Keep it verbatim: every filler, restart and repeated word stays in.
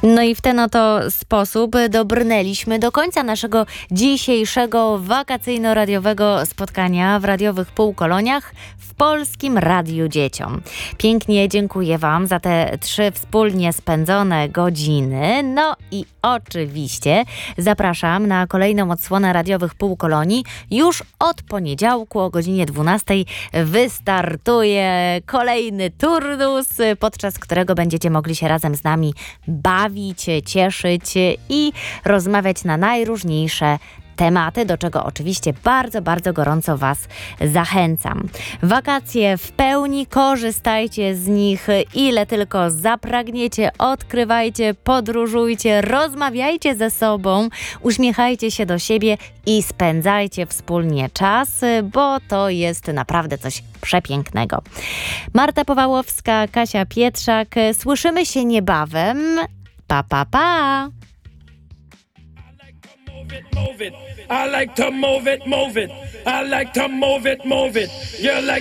No i w ten oto sposób dobrnęliśmy do końca naszego dzisiejszego wakacyjno-radiowego spotkania w radiowych półkoloniach w Polskim Radiu Dzieciom. Pięknie dziękuję Wam za te trzy wspólnie spędzone godziny. No i oczywiście zapraszam na kolejną odsłonę radiowych półkolonii. Już od poniedziałku o godzinie dwunastej wystartuje kolejny turnus, podczas którego będziecie mogli się razem z nami bawić, cieszyć i rozmawiać na najróżniejsze tematy, do czego oczywiście bardzo, bardzo gorąco Was zachęcam. Wakacje w pełni, korzystajcie z nich ile tylko zapragniecie, odkrywajcie, podróżujcie, rozmawiajcie ze sobą, uśmiechajcie się do siebie i spędzajcie wspólnie czas, bo to jest naprawdę coś przepięknego. Marta Powałowska, Kasia Pietrzak, słyszymy się niebawem. Pa, pa, pa! Move it, I like to move it, move it. I like to move it, move it. You like